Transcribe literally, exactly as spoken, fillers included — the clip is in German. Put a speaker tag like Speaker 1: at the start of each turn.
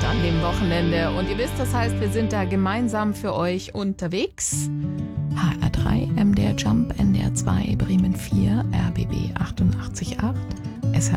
Speaker 1: an dem Wochenende. Und ihr wisst, das heißt, wir sind da gemeinsam für euch unterwegs. H R drei, M D R Jump, N D R zwei, Bremen vier, R B B achtundachtzig Komma acht.